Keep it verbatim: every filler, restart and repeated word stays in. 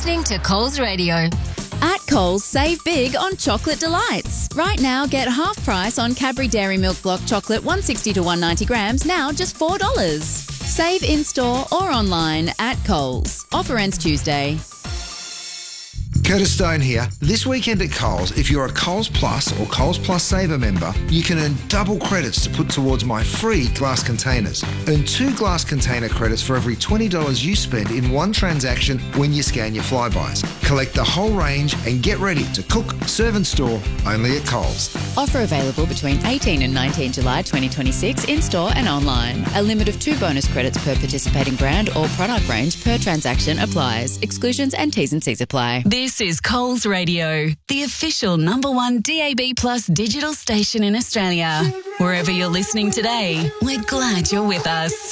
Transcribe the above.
listening to Coles Radio. At Coles, save big on chocolate delights. Right now, get half price on Cadbury Dairy Milk Block Chocolate one sixty to one ninety grams, now just four dollars. Save in-store or online at Coles. Offer ends Tuesday. Curtis Stone here. This weekend at Coles, if you're a Coles Plus or Coles Plus Saver member, you can earn double credits to put towards my free glass containers. Earn two glass container credits for every twenty dollars you spend in one transaction when you scan your Flybys. Collect the whole range and get ready to cook, serve and store only at Coles. Offer available between eighteen and nineteen July twenty twenty-six in-store and online. A limit of two bonus credits per participating brand or product range per transaction applies. Exclusions and T's and C's apply. This is Coles Radio, the official number one D A B Plus digital station in Australia. Wherever you're listening today, we're glad you're with us.